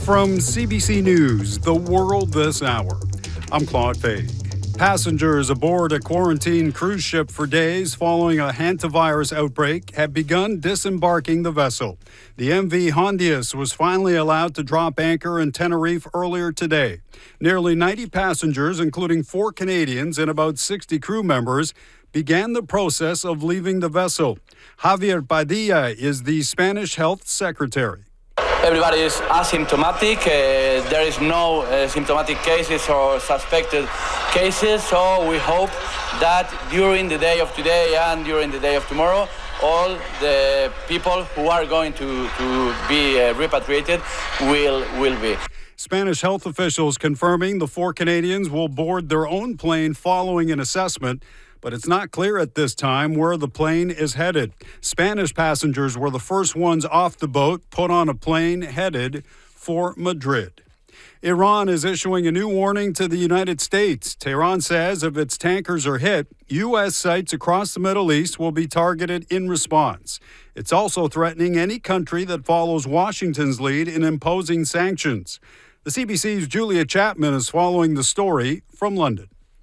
From CBC News, The World This Hour, I'm Claude Fay. Passengers aboard a quarantine cruise ship for days following a hantavirus outbreak have begun disembarking the vessel. The MV Hondius was finally allowed to drop anchor in Tenerife earlier today. Nearly 90 passengers, including 4 Canadians and about 60 crew members, began the process of leaving the vessel. Javier Padilla is the Spanish Health Secretary. Everybody is asymptomatic. There is no symptomatic cases or suspected cases, so we hope that during the day of today and during the day of tomorrow, all the people who are going to be repatriated will be. Spanish health officials confirming the 4 Canadians will board their own plane following an assessment, but it's not clear at this time where the plane is headed. Spanish passengers were the first ones off the boat, put on a plane headed for Madrid. Iran is issuing a new warning to the United States. Tehran says if its tankers are hit, U.S. sites across the Middle East will be targeted in response. It's also threatening any country that follows Washington's lead in imposing sanctions. The CBC's Julia Chapman is following the story from London.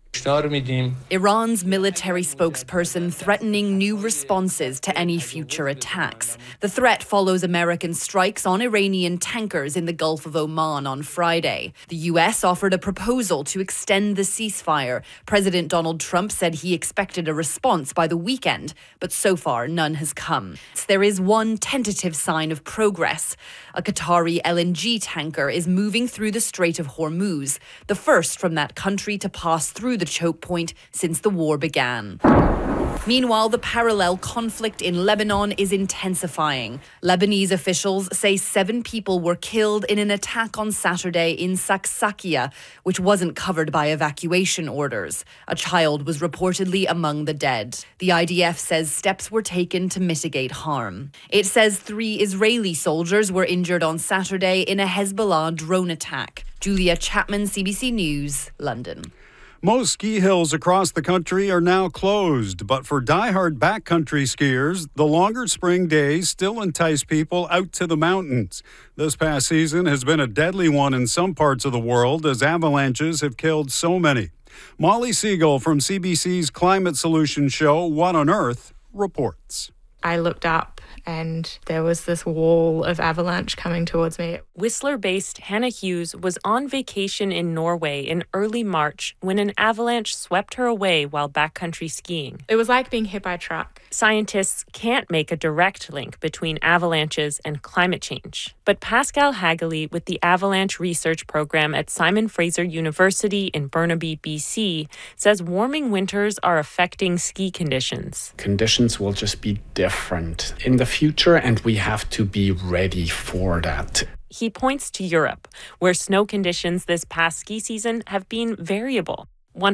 Iran's military spokesperson threatening new responses to any future attacks. The threat follows American strikes on Iranian tankers in the Gulf of Oman on Friday. The U.S. offered a proposal to extend the ceasefire. President Donald Trump said he expected a response by the weekend, but so far none has come. There is one tentative sign of progress. A Qatari LNG tanker is moving through the Strait of Hormuz, the first from that country to pass through the choke point since the war began. Meanwhile, the parallel conflict in Lebanon is intensifying. Lebanese officials say 7 people were killed in an attack on Saturday in Saksakia, which wasn't covered by evacuation orders. A child was reportedly among the dead. The IDF says steps were taken to mitigate harm. It says 3 Israeli soldiers were injured on Saturday in a Hezbollah drone attack. Julia Chapman, CBC News, London. Most ski hills across the country are now closed, but for die-hard backcountry skiers, the longer spring days still entice people out to the mountains. This past season has been a deadly one in some parts of the world as avalanches have killed so many. Molly Segal from CBC's Climate Solutions show, What on Earth, reports. I looked up and there was this wall of avalanche coming towards me. Whistler-based Hannah Hughes was on vacation in Norway in early March when an avalanche swept her away while backcountry skiing. It was like being hit by a truck. Scientists can't make a direct link between avalanches and climate change. But Pascal Hageley with the Avalanche Research Program at Simon Fraser University in Burnaby, BC, says warming winters are affecting ski conditions. Conditions will just be different in the future, and we have to be ready for that. He points to Europe, where snow conditions this past ski season have been variable.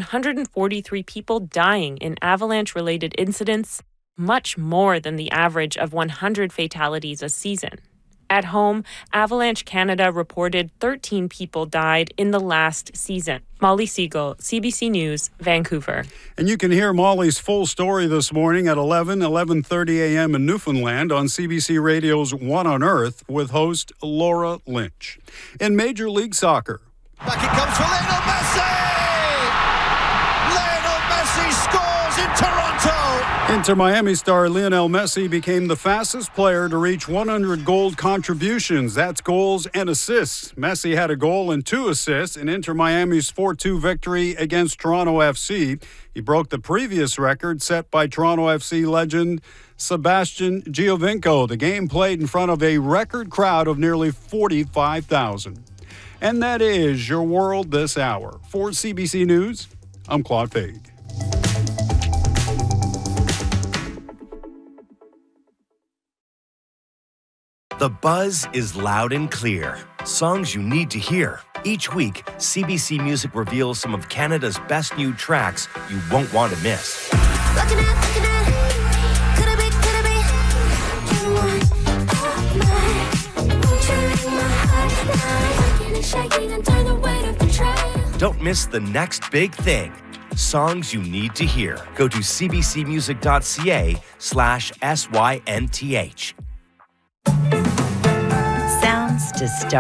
143 people dying in avalanche-related incidents, much more than the average of 100 fatalities a season. At home, Avalanche Canada reported 13 people died in the last season. Molly Segal, CBC News, Vancouver. And you can hear Molly's full story this morning at 11:30 a.m. in Newfoundland on CBC Radio's What on Earth with host Laura Lynch. In Major League Soccer. Back it comes for Lionel Messi! Lionel Messi scores in Toronto! Inter Miami star Lionel Messi became the fastest player to reach 100 goal contributions. That's goals and assists. Messi had a goal and 2 assists in Inter Miami's 4-2 victory against Toronto FC. He broke the previous record set by Toronto FC legend Sebastian Giovinco. The game played in front of a record crowd of nearly 45,000. And that is your world this hour. For CBC News, I'm Claude Fay. The buzz is loud and clear. Songs you need to hear. Each week, CBC Music reveals some of Canada's best new tracks you won't want to miss. Don't miss the next big thing. Songs you need to hear. Go to cbcmusic.ca/SYNTH. Sounds to start.